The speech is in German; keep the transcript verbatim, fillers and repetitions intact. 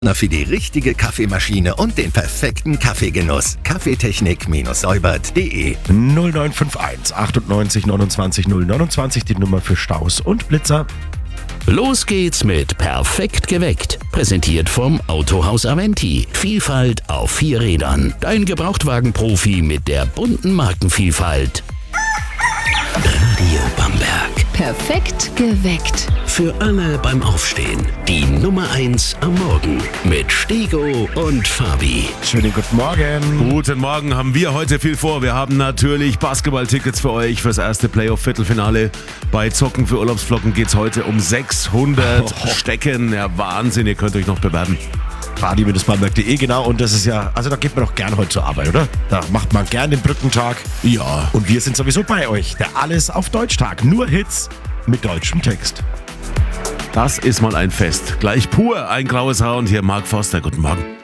Für die richtige Kaffeemaschine und den perfekten Kaffeegenuss. Kaffeetechnik-säubert punkt de null neun fünf eins achtundneunzig neunundzwanzig null neunundzwanzig, die Nummer für Staus und Blitzer. Los geht's mit Perfekt geweckt. Präsentiert vom Autohaus Aventi. Vielfalt auf vier Rädern. Dein Gebrauchtwagenprofi mit der bunten Markenvielfalt. Radio Bamberg. Perfekt geweckt. Für alle beim Aufstehen. Die Nummer eins am Morgen. Mit Stego und Fabi. Schönen guten Morgen. Guten Morgen, haben wir heute viel vor. Wir haben natürlich Basketball-Tickets für euch fürs erste Playoff-Viertelfinale. Bei Zocken für Urlaubsflocken geht's heute um sechshundert Oh. Stecken. Ja, Wahnsinn, ihr könnt euch noch bewerben. radio Bamberg punkt de, genau. Und das ist ja, also da geht man doch gern heute zur Arbeit, oder? Da macht man gern den Brückentag. Ja. Und wir sind sowieso bei euch. Der Alles auf Deutsch-Tag. Nur Hits mit deutschem Text. Das ist mal ein Fest. Gleich pur ein graues Haar und hier Mark Forster. Guten Morgen.